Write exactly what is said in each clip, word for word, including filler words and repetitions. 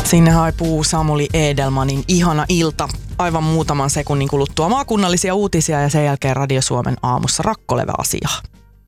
Sinne haipuu Samuli Edelmanin ihana ilta. Aivan muutaman sekunnin kuluttua maakunnallisia uutisia ja sen jälkeen Radio Suomen aamussa Rakkoleve-asiaa.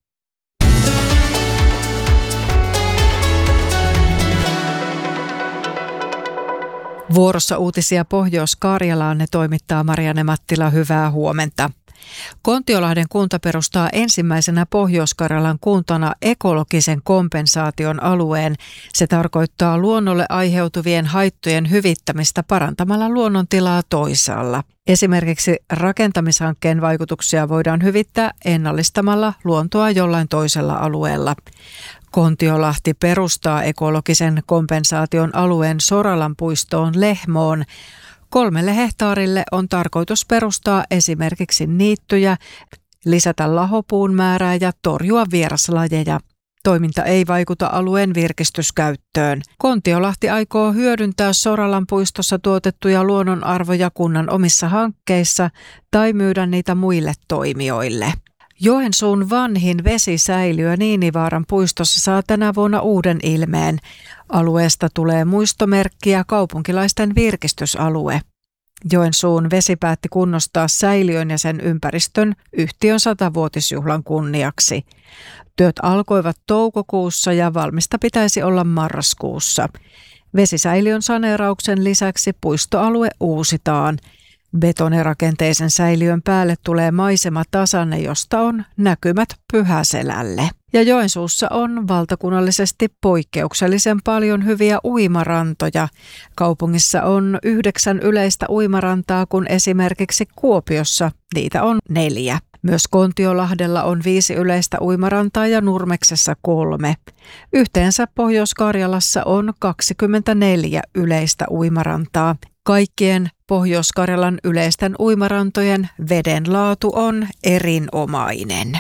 Vuorossa uutisia Pohjois-Karjalaan, ne toimittaa Marianne Mattila. Hyvää huomenta. Kontiolahden kunta perustaa ensimmäisenä Pohjois-Karjalan kuntana ekologisen kompensaation alueen. Se tarkoittaa luonnolle aiheutuvien haittojen hyvittämistä parantamalla luonnontilaa toisaalla. Esimerkiksi rakentamishankkeen vaikutuksia voidaan hyvittää ennallistamalla luontoa jollain toisella alueella. Kontiolahti perustaa ekologisen kompensaation alueen Soralan puistoon Lehmoon. Kolmelle hehtaarille on tarkoitus perustaa esimerkiksi niittyjä, lisätä lahopuun määrää ja torjua vieraslajeja. Toiminta ei vaikuta alueen virkistyskäyttöön. Kontiolahti aikoo hyödyntää Soralan puistossa tuotettuja luonnonarvoja kunnan omissa hankkeissa tai myydä niitä muille toimijoille. Joensuun vanhin vesisäiliö Niinivaaran puistossa saa tänä vuonna uuden ilmeen. Alueesta tulee muistomerkki ja kaupunkilaisten virkistysalue. Joensuun vesi päätti kunnostaa säiliön ja sen ympäristön yhtiön satavuotisjuhlan kunniaksi. Työt alkoivat toukokuussa ja valmista pitäisi olla marraskuussa. Vesisäiliön saneerauksen lisäksi puistoalue uusitaan. Betonirakenteisen säiliön päälle tulee maisematasanne, josta on näkymät Pyhäselälle. Ja Joensuussa on valtakunnallisesti poikkeuksellisen paljon hyviä uimarantoja. Kaupungissa on yhdeksän yleistä uimarantaa, kun esimerkiksi Kuopiossa niitä on neljä. Myös Kontiolahdella on viisi yleistä uimarantaa ja Nurmeksessa kolme. Yhteensä Pohjois-Karjalassa on kaksikymmentäneljä yleistä uimarantaa. Kaikkien Pohjois-Karjalan yleisten uimarantojen veden laatu on erinomainen.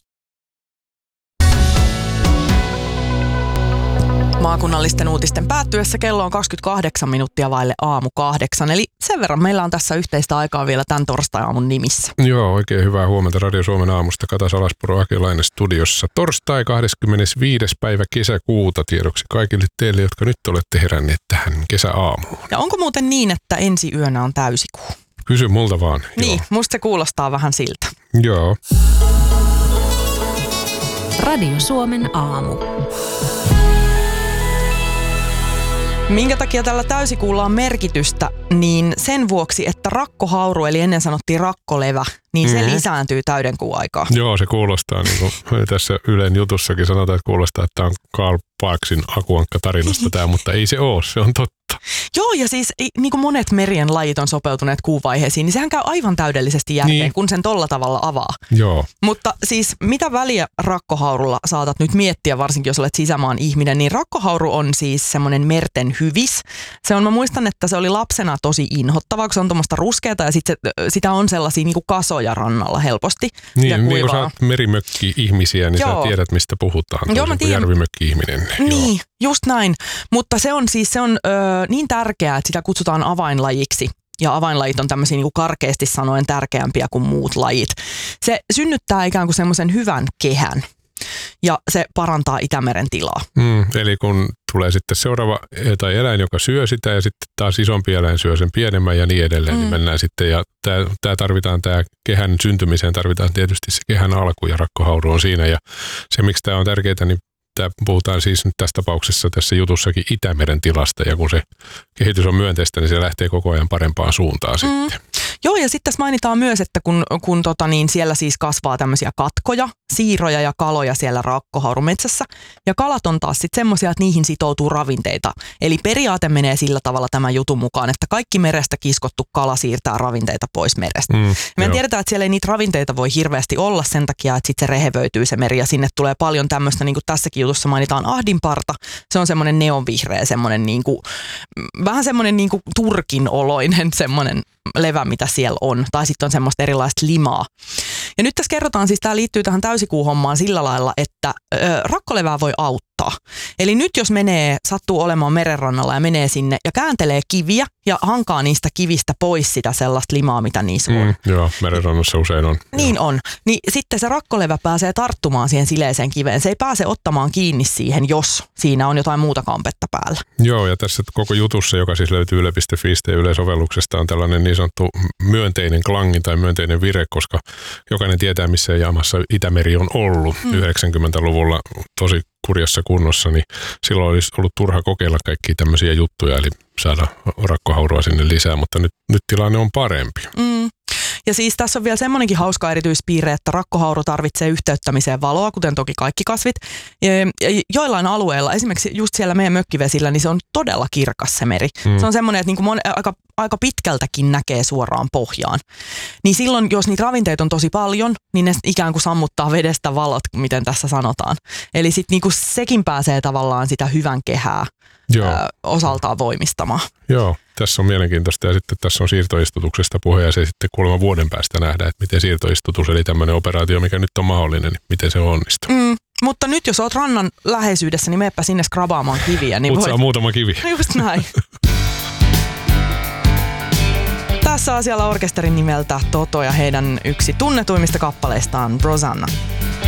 Maakunnallisten uutisten päättyessä kello on kaksikymmentäkahdeksan minuuttia vaille aamu kahdeksan, eli sen verran meillä on tässä yhteistä aikaa vielä tämän torstai-aamun nimissä. Joo, oikein hyvää huomenta Radio Suomen aamusta. Kata Salaspuro, Akelainen studiossa. Torstai kahdeskymmenesviides päivä kesäkuuta tiedoksi kaikille teille, jotka nyt olette heränneet tähän kesäaamuun. Ja onko muuten niin, että ensi yönä on täysikuu? Kysy multa vaan. Niin, joo. Musta se kuulostaa vähän siltä. Joo. Radio Suomen aamu. Minkä takia tällä täysikuulla on merkitystä, niin sen vuoksi, että rakkohauru, eli ennen sanottiin rakkolevä, niin se mm-hmm. lisääntyy täydenkuun aikaa. Joo, se kuulostaa, niin kuin tässä Ylen jutussakin sanotaan, että kuulostaa, että tämä on Karl Parksin Akuankka-tarinasta tämä, mutta ei se ole, se on totta. Joo, ja siis niin kuin monet merien lajit on sopeutuneet kuuvaiheisiin, niin sehän käy aivan täydellisesti järkeen, niin. kun sen tolla tavalla avaa. Joo. Mutta siis mitä väliä rakkohaurulla saatat nyt miettiä, varsinkin jos olet sisämaan ihminen, niin rakkohauru on siis semmoinen merten hyvis. Se on, mä muistan, että se oli lapsena tosi inhottavaa, kun se on tuommoista ruskeata ja sit se, sitä on sellaisia niin kuin kasoja rannalla helposti. Niin, ja niin kun sä oot merimökki-ihmisiä, niin Joo. sä tiedät, mistä puhutaan. Joo, mä tiedän. Järvimökki-ihminen. Niin, Joo. just näin. Mutta se on siis se on, ö, niin tärkeää, että sitä kutsutaan avainlajiksi. Ja avainlajit on tämmöisiä niin kuin karkeasti sanoen tärkeämpiä kuin muut lajit. Se synnyttää ikään kuin semmoisen hyvän kehän. Ja se parantaa Itämeren tilaa. Mm, eli kun tulee sitten seuraava tai eläin, joka syö sitä ja sitten taas isompi eläin syö sen pienemmän ja niin edelleen, mm. niin mennään sitten. Ja tämä tarvitaan, tämä kehän syntymiseen tarvitaan tietysti se kehän alku ja rakkohauru on siinä. Ja se, miksi tämä on tärkeää, niin tämä puhutaan siis nyt tässä tapauksessa tässä jutussakin Itämeren tilasta. Ja kun se kehitys on myönteistä, niin se lähtee koko ajan parempaan suuntaan mm. sitten. Joo, ja sitten tässä mainitaan myös, että kun, kun tota, niin siellä siis kasvaa tämmöisiä katkoja, siiroja ja kaloja siellä rakkohaurumetsässä. Ja kalat on taas sitten semmoisia, että niihin sitoutuu ravinteita. Eli periaate menee sillä tavalla tämän jutun mukaan, että kaikki merestä kiskottu kala siirtää ravinteita pois merestä. Mm, Me tiedetään, että siellä ei niitä ravinteita voi hirveästi olla sen takia, että sitten se rehevöityy se meri ja sinne tulee paljon tämmöistä, niin kuin tässäkin jutussa mainitaan ahdinparta. Se on semmoinen neonvihreä, semmoinen niin kuin, vähän semmoinen niin kuin turkin oloinen semmoinen levä, mitä siellä on. Tai sitten on semmoista erilaista limaa. Ja nyt tässä kerrotaan, siis tämä liittyy tähän täysikuuhommaan sillä lailla, että ö, rakkolevää voi auttaa. Eli nyt jos menee, sattuu olemaan merenrannalla ja menee sinne ja kääntelee kiviä ja hankaa niistä kivistä pois sitä sellaista limaa, mitä niissä on. Mm, joo, merenrannassa usein on. Niin joo. on. Niin sitten se rakkolevä pääsee tarttumaan siihen sileeseen kiveen. Se ei pääse ottamaan kiinni siihen, jos siinä on jotain muuta kampetta päällä. Joo, ja tässä koko jutussa, joka siis löytyy yle piste fi ja Yle-sovelluksesta, on tällainen niin sanottu myönteinen klangi tai myönteinen vire, koska jokainen tietää, missä jamassa Itämeri on ollut mm. yhdeksänkymmentäluvulla tosi kurjassa kunnossa, niin silloin olisi ollut turha kokeilla kaikkia tämmöisiä juttuja, eli saada rakkohaurua sinne lisää, mutta nyt, nyt tilanne on parempi. Mm. Ja siis tässä on vielä semmoinenkin hauska erityispiirre, että rakkohauru tarvitsee yhteyttämiseen valoa, kuten toki kaikki kasvit. Ja joillain alueilla, esimerkiksi just siellä meidän mökkivesillä, niin se on todella kirkas se meri. Mm. Se on semmoinen, että niin kuin mon- aika, aika pitkältäkin näkee suoraan pohjaan. Niin silloin, jos niitä ravinteita on tosi paljon, niin ne ikään kuin sammuttaa vedestä valot, miten tässä sanotaan. Eli sitten niin kuin sekin pääsee tavallaan sitä hyvän kehää Joo. Ö, osaltaan voimistamaan. Joo, tässä on mielenkiintoista ja sitten tässä on siirtoistutuksesta puhe ja se sitten kuulemma vuoden päästä nähdään, että miten siirtoistutus eli tämmöinen operaatio, mikä nyt on mahdollinen, niin miten se onnistuu. Mm, mutta nyt jos oot rannan läheisyydessä, niin meepä sinne skrabaamaan kiviä. Niin Putsaa voit... muutama kivi. Just näin. Tässä asialla orkesterin nimeltä Toto ja heidän yksi tunnetuimmista kappaleistaan Rosanna.